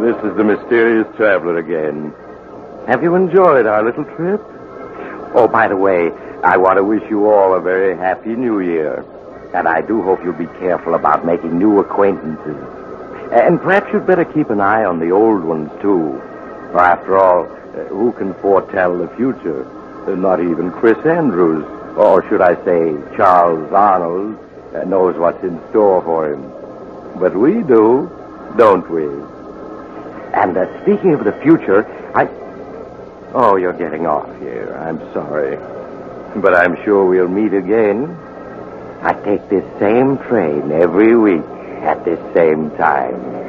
This is the mysterious traveler again. Have you enjoyed our little trip? Oh, by the way, I want to wish you all a very happy New Year. And I do hope you'll be careful about making new acquaintances. And perhaps you'd better keep an eye on the old ones, too. For after all, who can foretell the future? Not even Chris Andrews, or should I say Charles Arnold, knows what's in store for him. But we do, don't we? And speaking of the future, Oh, you're getting off here. I'm sorry. But I'm sure we'll meet again. I take this same train every week at this same time.